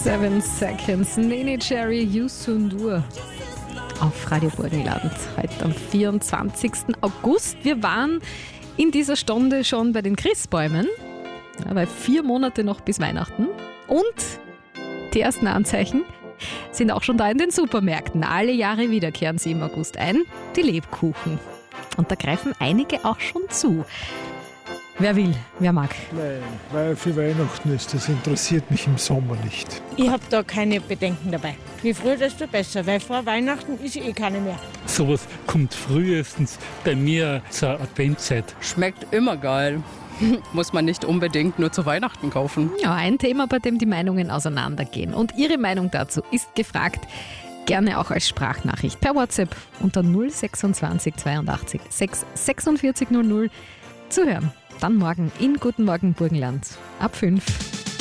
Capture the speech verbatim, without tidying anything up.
Seven Seconds, Nene Cherry, Yusundur auf Radio Burgenland, heute am vierundzwanzigsten August. Wir waren in dieser Stunde schon bei den Christbäumen, ja, weil vier Monate noch bis Weihnachten. Und die ersten Anzeichen sind auch schon da in den Supermärkten. Alle Jahre wieder kehren sie im August ein, die Lebkuchen. Und da greifen einige auch schon zu. Wer will, wer mag? Nein, weil für Weihnachten ist, das interessiert mich im Sommer nicht. Ich habe da keine Bedenken dabei. Je früher, desto besser, weil vor Weihnachten ist eh keine mehr. Sowas kommt frühestens bei mir zur Adventszeit. Schmeckt immer geil. Muss man nicht unbedingt nur zu Weihnachten kaufen. Ja, ein Thema, bei dem die Meinungen auseinandergehen. Und Ihre Meinung dazu ist gefragt. Gerne auch als Sprachnachricht per WhatsApp unter null sechsundzwanzig zweiundachtzig sechs sechsundvierzig null null zu hören. Dann morgen in Guten Morgen Burgenland ab fünf.